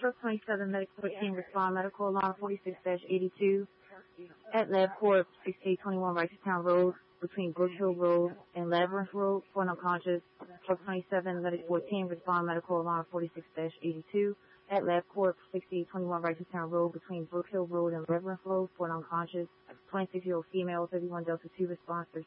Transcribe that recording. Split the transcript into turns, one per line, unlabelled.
Truck 27, Medical 13, respond medical alarm 46-82 at LabCorp 6821 Rightestown Road between Brook Hill Road and Labyrinth Road for an unconscious. Truck 27, Medical 14, respond medical alarm 46-82 at LabCorp 6821 Rightestown Road between Brook Hill Road and Labyrinth Road for an unconscious 26-year-old female, 31 Delta 2 response